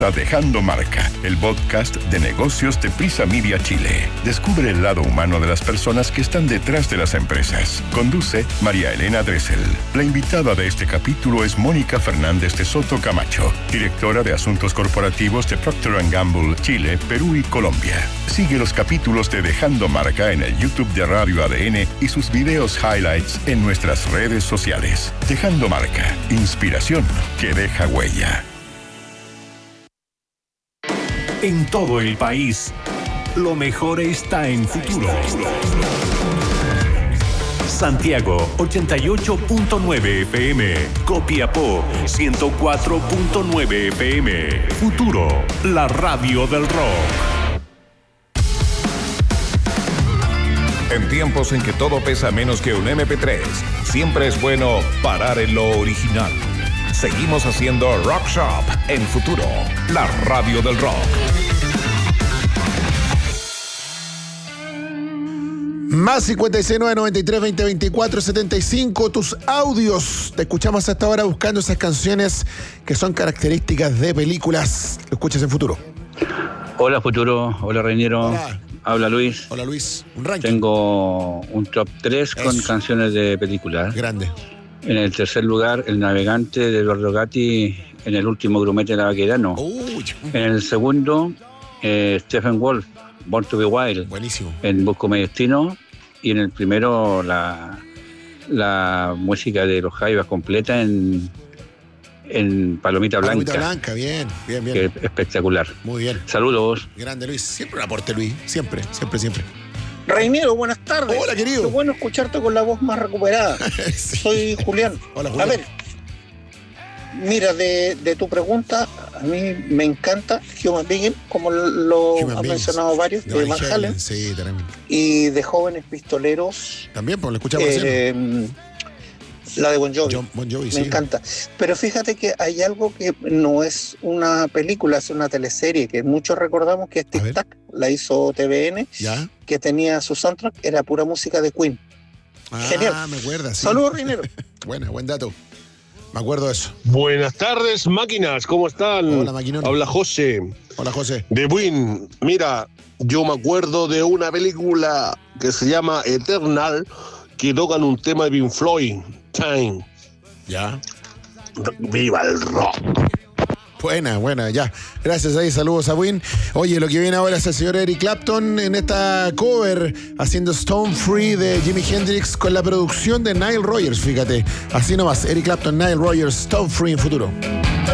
Dejando Marca, el podcast de negocios de Prisa Media Chile. Descubre el lado humano de las personas que están detrás de las empresas. Conduce María Elena Dressel. La invitada de este capítulo es Mónica Fernández de Soto Camacho, directora de Asuntos Corporativos de Procter & Gamble, Chile, Perú y Colombia. Sigue los capítulos de Dejando Marca en el YouTube de Radio ADN y sus videos highlights en nuestras redes sociales. Dejando Marca, inspiración que deja huella. En todo el país, lo mejor está en Futuro. Santiago 88.9 FM, Copiapó 104.9 FM. Futuro, la radio del rock. En tiempos en que todo pesa menos que un MP3, siempre es bueno parar en lo original. Seguimos haciendo Rock Shop en Futuro, la radio del rock. Más 569-93-20-24-75, tus audios. Te escuchamos hasta ahora buscando esas canciones que son características de películas. Lo escuchas en Futuro. Hola Futuro, hola Reñero. Hola. Habla Luis. Hola Luis, un ranking. Tengo un top 3 con canciones de películas. Grande. En el tercer lugar, El Navegante de Eduardo Gatti, en el último grumete de la Baquedano. En el segundo, Stephen Wolf, Born to be Wild. Buenísimo. En Busco mi destino. Y en el primero, la música de los Jaivas completa en Palomita Blanca. Palomita Blanca, bien. Que es espectacular. Muy bien. Saludos. Grande Luis, siempre un aporte Luis, siempre. Reiniero, buenas tardes. Hola, querido. Qué bueno escucharte con la voz más recuperada. Sí. Soy Julián. Hola, Julián. A ver, mira, de tu pregunta, a mí me encanta Human Being, como lo han mencionado varios, de Van Halen. Sí, también. Y de Jóvenes Pistoleros. También, pues lo escuchamos recién. La de Bon Jovi. Bon Jovi, me sí. encanta. Pero fíjate que hay algo que no es una película, es una teleserie que muchos recordamos, que es Tic Tac, la hizo TVN, ¿Ya? que tenía su soundtrack, era pura música de Queen. Genial. Me acuerdas, sí. Saludos, Rinero. Buen dato. Me acuerdo de eso. Buenas tardes, máquinas, ¿cómo están? Hola, maquinón. Habla José. Hola, José. De Win. Mira, yo me acuerdo de una película que se llama Eternal, que tocan un tema de Pink Floyd, Time. Ya. ¡Viva el rock! Buena, ya. Gracias ahí, saludos a Win. Oye, lo que viene ahora es el señor Eric Clapton en esta cover haciendo Stone Free de Jimi Hendrix con la producción de Nile Rodgers, fíjate. Así nomás, Eric Clapton, Nile Rodgers, Stone Free en Futuro.